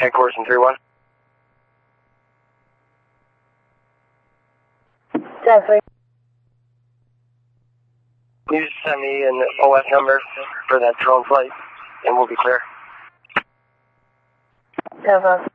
Headquarters in 3-1. Definitely. You just send me an OS number for that drone flight, and we'll be clear. Definitely.